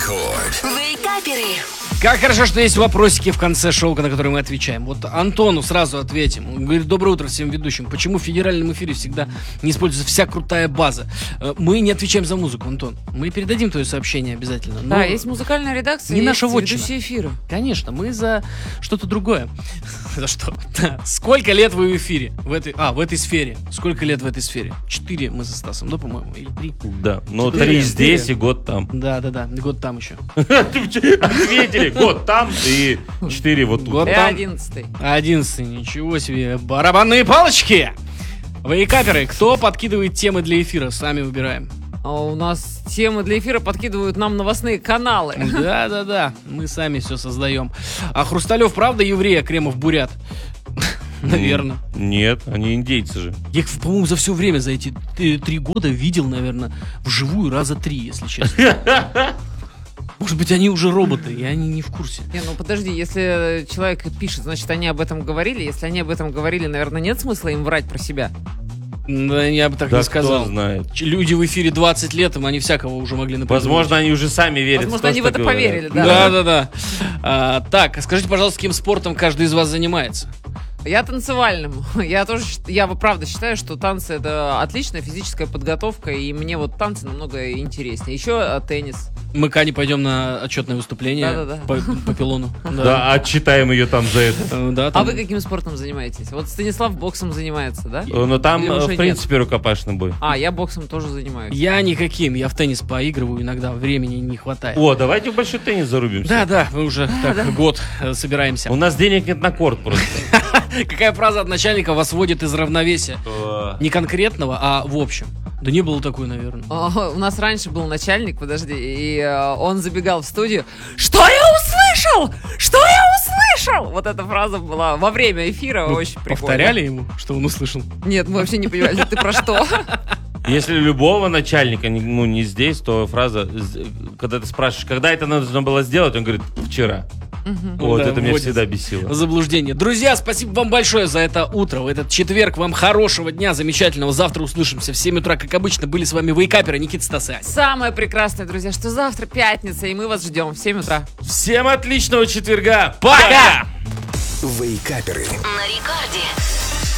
Вейкаперы. Как хорошо, что есть вопросики в конце шоу, на которые мы отвечаем. Вот Антону сразу ответим. Он говорит: доброе утро всем ведущим. Почему в федеральном эфире всегда не используется вся крутая база? Мы не отвечаем за музыку, Антон. Мы передадим твое сообщение обязательно. Да, есть музыкальная редакция, не есть наша вотчина. ведущие эфиры. Конечно, мы за что-то другое. За что? Сколько лет вы в эфире? В этой сфере. Сколько лет в этой сфере? 4 мы со Стасом, да, по-моему? Или 3? Да, но 3 здесь и год там. Да, год там еще. Ответили, год там и 4 вот тут. И 11-й. 11-й, ничего себе. Барабанные палочки! Вейкаперы, кто подкидывает темы для эфира? Сами выбираем. А у нас темы для эфира подкидывают нам новостные каналы. Да, мы сами все создаем. А Хрусталев правда еврей, а Кремов бурят? Наверное. Нет, они индейцы же. Я их, по-моему, за все время, за эти 3 года видел, наверное, вживую раза 3, если честно. Может быть, они уже роботы, и они не в курсе. Не, ну подожди, если человек пишет, значит, они об этом говорили. Если они об этом говорили, наверное, нет смысла им врать про себя. Да, я бы так не сказал. Кто знает. Люди в эфире 20 лет, им они всякого уже могли напридумать. Возможно, они уже сами верят. Возможно, они в это поверили, Да. Так, скажите, пожалуйста, каким спортом каждый из вас занимается? Я танцевальным. Я правда считаю, что танцы — это отличная физическая подготовка, и мне вот танцы намного интереснее. Еще теннис. Мы к Ане пойдем на отчетное выступление. Да. По пилону. Да, отчитаем ее там за это. Да, А вы каким спортом занимаетесь? Вот Станислав боксом занимается, да? Но там, Или уже в принципе, рукопашный бой. Я боксом тоже занимаюсь. Я никаким, я в теннис поигрываю иногда, времени не хватает. О, давайте в большой теннис зарубимся. Да, мы уже год собираемся. У нас денег нет на корт просто. Какая фраза от начальника вас вводит из равновесия? Не конкретного, а в общем. Да не было такой, наверное. У нас раньше был начальник, подожди, и он забегал в студию. Что я услышал? Что я услышал? Вот эта фраза была во время эфира, очень прикольно. Повторяли ему, что он услышал? Нет, мы вообще не понимали, ты про что? Если любого начальника, не здесь, то фраза, когда ты спрашиваешь, когда это нужно было сделать, он говорит: вчера. Вот, это меня всегда бесило. Заблуждение. Друзья, спасибо вам большое за это утро, в этот четверг. Вам хорошего дня, замечательного. Завтра услышимся в 7 утра, как обычно. Были с вами Вейкаперы, Никита, Стас и Ася. Самое прекрасное, друзья, что завтра пятница, и мы вас ждем в 7 утра. Всем отличного четверга. Пока! Вейкаперы. На рекорде.